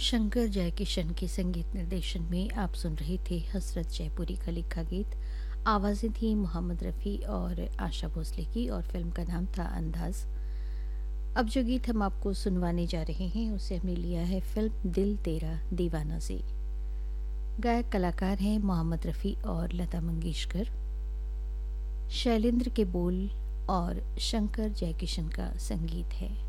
शंकर जयकिशन के संगीत निर्देशन में आप सुन रहे थे हसरत जयपुरी का लिखा गीत। आवाज़ें थी मोहम्मद रफ़ी और आशा भोसले की और फिल्म का नाम था अंदाज़। अब जो गीत हम आपको सुनवाने जा रहे हैं उसे हमने लिया है फिल्म दिल तेरा दीवाना से। गायक कलाकार हैं मोहम्मद रफ़ी और लता मंगेशकर। शैलेंद्र के बोल और शंकर जयकिशन का संगीत है।